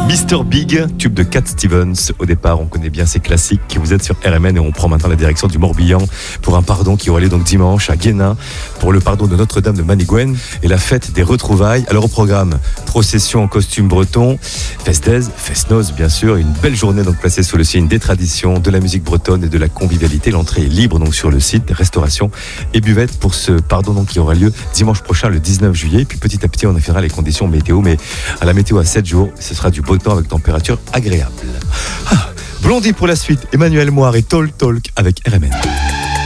Mr Big, tube de Cat Stevens. Au départ, on connaît bien ces classiques. Vous êtes sur RMN et on prend maintenant la direction du Morbihan pour un pardon qui aura lieu donc dimanche à Guénin pour le pardon de Notre-Dame de Maniguen et la fête des retrouvailles. Alors au programme, procession en costume breton, festaise, fest-noz bien sûr, une belle journée donc placée sous le signe des traditions, de la musique bretonne et de la convivialité. L'entrée est libre donc sur le site, restauration et buvette pour ce pardon donc qui aura lieu dimanche prochain le 19 juillet. Puis petit à petit on affinera les conditions météo, mais à la météo à 7 jours, ce sera du beau temps avec température agréable. Blondie pour la suite, Emmanuel Moire et Talk avec RMN.